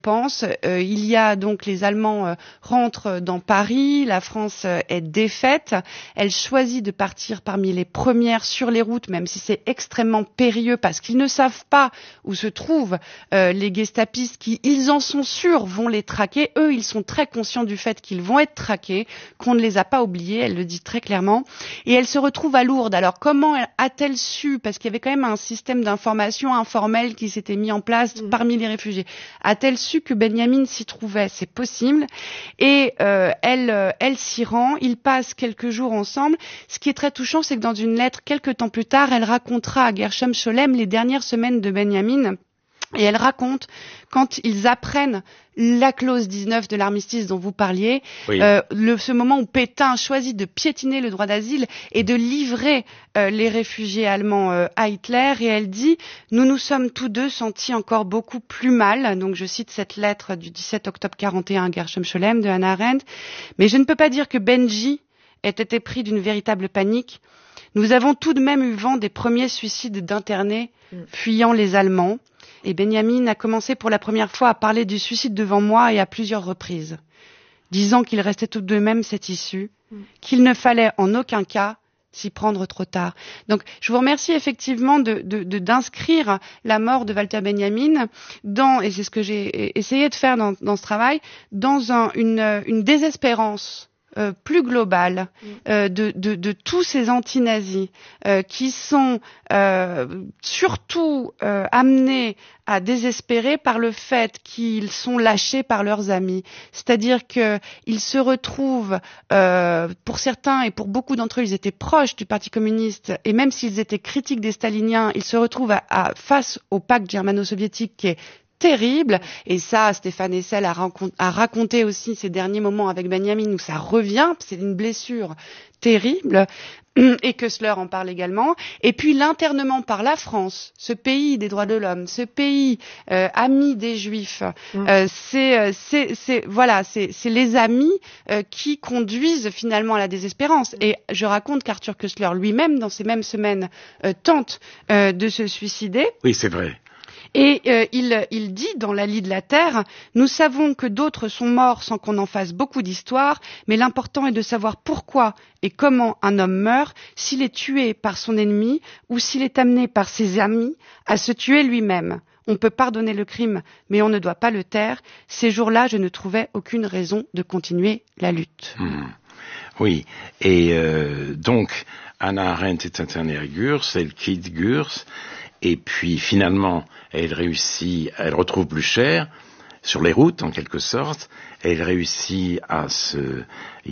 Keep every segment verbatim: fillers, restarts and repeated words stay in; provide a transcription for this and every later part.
pense. Euh, il y a donc les Allemands euh, rentrent dans Paris, la France euh, est défaite, elle choisit de partir parmi les premières sur les routes, même si c'est extrêmement périlleux parce qu'ils ne savent pas où se trouvent euh, les gestapistes qui, ils en sont sûrs, vont les traquer. Eux, ils sont très conscients du fait qu'ils vont être traqués, qu'on ne les a pas oubliés, elle le dit très clairement. Et elle se retrouve à Lourdes. Alors comment a-t-elle su, parce qu'il y avait quand même un système d'information informel qui s'était mis en place mmh. parmi les réfugiés, a-t-elle su que Benyamin s'y trouvait? C'est possible. Et euh, elle, euh, elle s'y rend. Ils passent quelques jours ensemble. Ce qui est très touchant, c'est que dans une lettre, quelques temps plus tard, elle racontera à Gershom Scholem les dernières semaines de Benyamin. Et elle raconte quand ils apprennent la clause dix-neuf de l'armistice dont vous parliez, oui. euh, le, ce moment où Pétain choisit de piétiner le droit d'asile et de livrer euh, les réfugiés allemands euh, à Hitler. Et elle dit « Nous nous sommes tous deux sentis encore beaucoup plus mal ». Donc je cite cette lettre du dix-sept octobre quarante et un à Gershom Scholem de Hannah Arendt. Mais je ne peux pas dire que Benji ait été pris d'une véritable panique. Nous avons tout de même eu vent des premiers suicides d'internés mm. fuyant les Allemands. Et Benyamin a commencé pour la première fois à parler du suicide devant moi et à plusieurs reprises, disant qu'il restait tout de même cette issue, mm. qu'il ne fallait en aucun cas s'y prendre trop tard. Donc, je vous remercie effectivement de, de, de, d'inscrire la mort de Walter Benjamin dans, et c'est ce que j'ai essayé de faire dans, dans ce travail, dans un, une, une désespérance Euh, plus globale euh, de, de, de tous ces anti-nazis euh, qui sont euh, surtout euh, amenés à désespérer par le fait qu'ils sont lâchés par leurs amis. C'est-à-dire qu'ils se retrouvent, euh, pour certains et pour beaucoup d'entre eux, ils étaient proches du Parti communiste, et même s'ils étaient critiques des staliniens, ils se retrouvent à, à, face au pacte germano-soviétique qui est terrible, et ça, Stéphane Hessel a, raconté, a raconté aussi ces derniers moments avec Benyamin où ça revient, c'est une blessure terrible, et Kessler en parle également. Et puis l'internement par la France, ce pays des droits de l'homme, ce pays euh, ami des Juifs, mmh. euh, c'est, c'est, c'est, voilà, c'est, c'est les amis euh, qui conduisent finalement à la désespérance. Et je raconte qu'Arthur Kessler lui-même, dans ces mêmes semaines, euh, tente euh, de se suicider. Oui, c'est vrai. Et euh, il, il dit dans La Lie de la Terre, « Nous savons que d'autres sont morts sans qu'on en fasse beaucoup d'histoire, mais l'important est de savoir pourquoi et comment un homme meurt, s'il est tué par son ennemi ou s'il est amené par ses amis à se tuer lui-même. On peut pardonner le crime, mais on ne doit pas le taire. Ces jours-là, je ne trouvais aucune raison de continuer la lutte. Mmh. » Oui, et euh, donc Hannah Arendt est internée à Gurs, elle quitte Gurs, et puis finalement, elle réussit, elle retrouve Blücher sur les routes en quelque sorte. Elle réussit à se,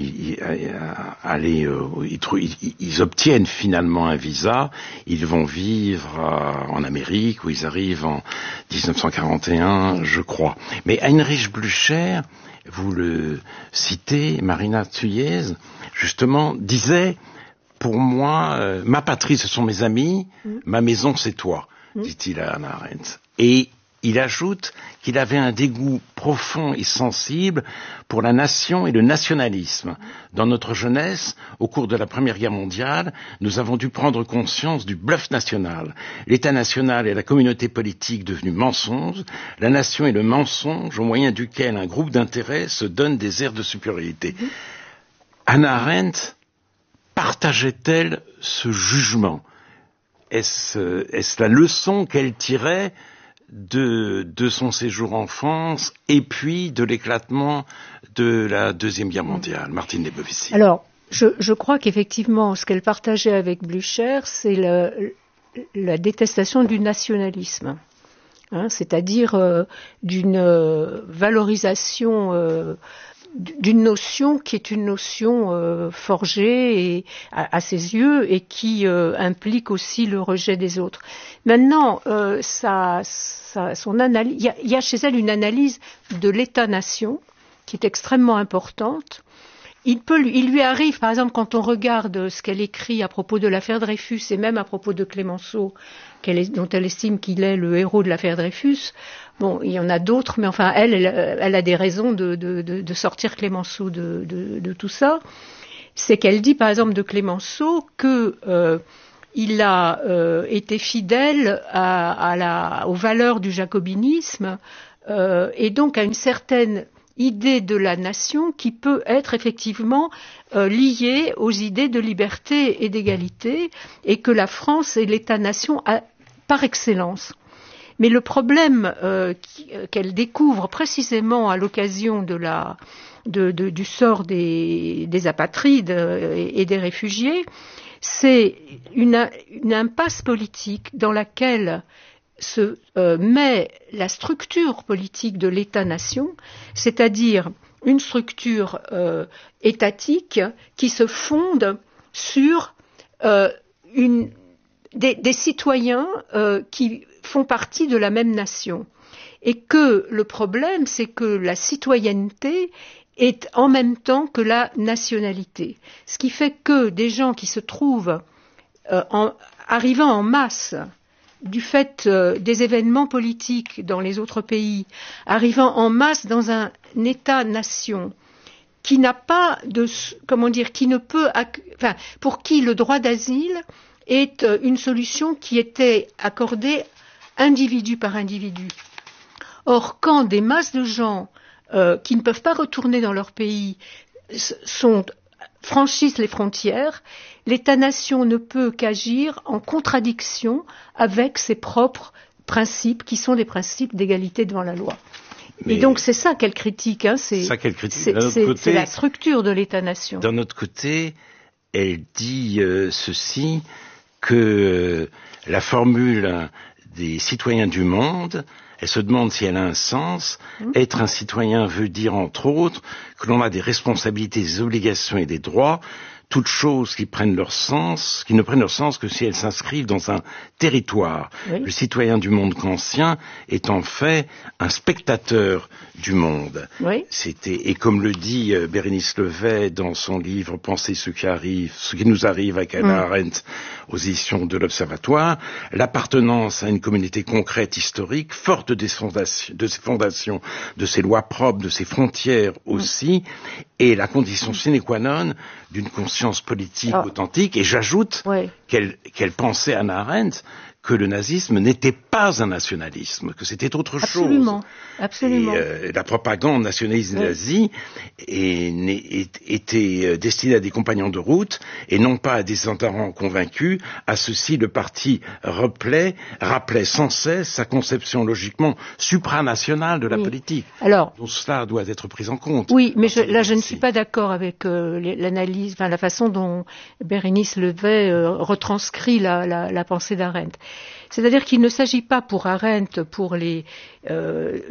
à aller, ils, ils obtiennent finalement un visa. Ils vont vivre en Amérique où ils arrivent en dix-neuf cent quarante et un, je crois. Mais Heinrich Blücher, vous le citez, Marina Tsuyez, justement, disait: pour moi, euh, ma patrie, ce sont mes amis, mmh. ma maison, c'est toi, mmh. dit-il à Hannah Arendt. Et il ajoute qu'il avait un dégoût profond et sensible pour la nation et le nationalisme. Dans notre jeunesse, au cours de la Première Guerre mondiale, nous avons dû prendre conscience du bluff national. L'État national est la communauté politique devenue mensonge. La nation est le mensonge au moyen duquel un groupe d'intérêts se donne des airs de supériorité. Mmh. Hannah Arendt partageait-elle ce jugement? Est-ce, est-ce la leçon qu'elle tirait de, de son séjour en France et puis de l'éclatement de la Deuxième Guerre mondiale? Martine Debovici. Alors, je, je crois qu'effectivement, ce qu'elle partageait avec Blücher, c'est la, la détestation du nationalisme. Hein, c'est-à-dire euh, d'une euh, valorisation euh, d'une notion qui est une notion euh, forgée et, à, à ses yeux et qui euh, implique aussi le rejet des autres. Maintenant, euh, ça, ça, son analyse, il y a, il y a chez elle une analyse de l'État-nation qui est extrêmement importante. Il, peut, il lui arrive, par exemple, quand on regarde ce qu'elle écrit à propos de l'affaire Dreyfus et même à propos de Clémenceau, qu'elle est, dont elle estime qu'il est le héros de l'affaire Dreyfus. Bon, il y en a d'autres, mais enfin, elle, elle, elle a des raisons de, de, de, de sortir Clémenceau de, de, de tout ça. C'est qu'elle dit, par exemple, de Clémenceau que euh, il a euh, été fidèle à, à la, aux valeurs du jacobinisme euh, et donc à une certaine idée de la nation qui peut être effectivement euh, liée aux idées de liberté et d'égalité, et que la France est l'État-nation à, par excellence. Mais le problème euh, qui, euh, qu'elle découvre précisément à l'occasion de la, de, de, du sort des, des apatrides et, et des réfugiés, c'est une, une impasse politique dans laquelle se euh, met la structure politique de l'État-nation, c'est-à-dire une structure euh, étatique qui se fonde sur euh, une, des, des citoyens euh, qui font partie de la même nation. Et que le problème, c'est que la citoyenneté est en même temps que la nationalité. Ce qui fait que des gens qui se trouvent euh, en, arrivant en masse du fait euh, des événements politiques dans les autres pays, arrivant en masse dans un État-nation qui n'a pas de, comment dire, qui ne peut, enfin, pour qui le droit d'asile est euh, une solution qui était accordée individu par individu. Or, quand des masses de gens euh, qui ne peuvent pas retourner dans leur pays sont, franchissent les frontières, l'État-nation ne peut qu'agir en contradiction avec ses propres principes, qui sont des principes d'égalité devant la loi. Mais et donc c'est ça qu'elle critique, hein, c'est, ça qu'elle critique. C'est, c'est, côté, c'est la structure de l'État-nation. D'un autre côté, elle dit euh, ceci, que euh, la formule des citoyens du monde, elle se demande si elle a un sens. Mmh. Être un citoyen veut dire, entre autres, que l'on a des responsabilités, des obligations et des droits, toutes choses qui prennent leur sens, qui ne prennent leur sens que si elles s'inscrivent dans un territoire. Oui. Le citoyen du monde kantien est en fait un spectateur du monde. Oui. C'était, et comme le dit euh, Bérénice Levet dans son livre Penser ce qui arrive, ce qui nous arrive avec Hannah mmh. Arendt aux éditions de l'Observatoire, l'appartenance à une communauté concrète historique, forte de ses fondations, de ses, fondations, de ses lois propres, de ses frontières aussi, mmh. est la condition sine qua non d'une conscience politique oh. authentique. Et j'ajoute oui. qu'elle, qu'elle pensait, Hannah Arendt, que le nazisme n'était pas un nationalisme, que c'était autre absolument, chose. Absolument. Et, euh, la propagande nationaliste oui. nazie était destinée à des compagnons de route et non pas à des adhérents convaincus. À ceci, le parti rappelait, rappelait sans cesse sa conception logiquement supranationale de la oui. politique. Alors, donc cela doit être pris en compte. Oui, mais je, là, je ne suis pas d'accord avec euh, l'analyse, enfin la façon dont Bérénice Levet euh, retranscrit la, la, la pensée d'Arendt. C'est-à-dire qu'il ne s'agit pas pour Arendt, pour les, euh,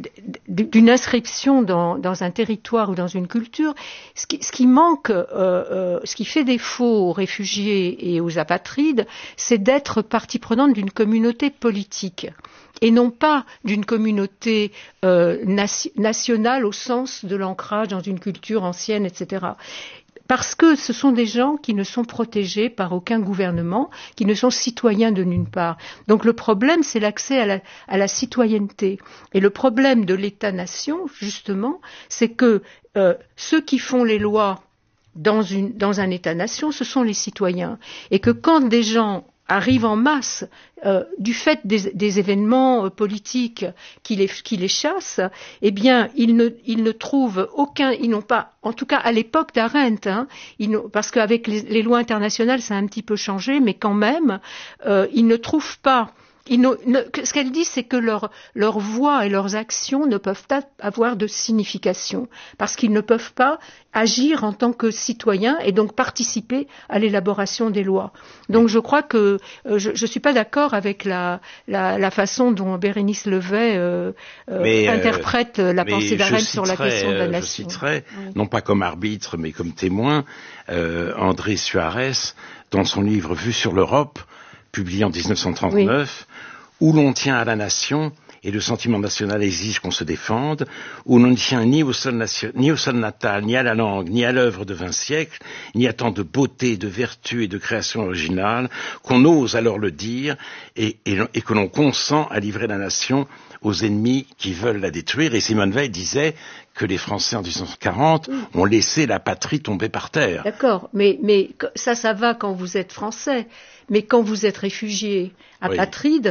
d'une inscription dans, dans un territoire ou dans une culture. Ce qui, ce qui manque, euh, euh, ce qui fait défaut aux réfugiés et aux apatrides, c'est d'être partie prenante d'une communauté politique et non pas d'une communauté euh, nation, nationale au sens de l'ancrage dans une culture ancienne, et cetera. Parce que ce sont des gens qui ne sont protégés par aucun gouvernement, qui ne sont citoyens de nulle part. Donc le problème, c'est l'accès à la, à la citoyenneté. Et le problème de l'État-nation, justement, c'est que euh, ceux qui font les lois dans, une, dans un État-nation, ce sont les citoyens. Et que quand des gens arrivent en masse euh, du fait des, des événements euh, politiques qui les, qui les chassent, eh bien, ils ne, ils ne trouvent aucun, ils n'ont pas, en tout cas à l'époque d'Arendt, hein, ils n'ont, parce qu'avec les, les lois internationales, ça a un petit peu changé, mais quand même, euh, ils ne trouvent pas. Ils ne, ne, ce qu'elle dit, c'est que leur, leur voix et leurs actions ne peuvent pas avoir de signification, parce qu'ils ne peuvent pas agir en tant que citoyens et donc participer à l'élaboration des lois. Donc je crois que euh, je ne suis pas d'accord avec la, la, la façon dont Bérénice Levet euh, mais, euh, interprète la pensée d'Arendt sur la question de la nation. Je citerai, oui. non pas comme arbitre, mais comme témoin, euh, André Suarez, dans son livre Vue sur l'Europe, publié en dix-neuf cent trente-neuf, oui. où l'on tient à la nation et le sentiment national exige qu'on se défende, où l'on ne tient ni au sol, nation, ni au sol natal, ni à la langue, ni à l'œuvre de vingt siècles, ni à tant de beauté, de vertu et de création originale, qu'on ose alors le dire et, et, et que l'on consent à livrer la nation aux ennemis qui veulent la détruire. Et Simone Veil disait que les Français en dix-neuf cent quarante oui. ont laissé la patrie tomber par terre. D'accord, mais, mais ça, ça va quand vous êtes français. Mais quand vous êtes réfugié, apatride, oui.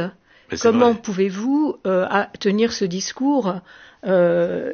Comment pouvez-vous euh, tenir ce discours euh,